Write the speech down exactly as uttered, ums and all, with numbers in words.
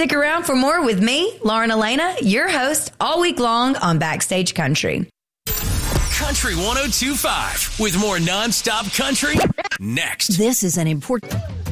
Stick around for more with me, Lauren Elena, your host, all week long on Backstage Country. Country one oh two point five with more nonstop country next. This is an important...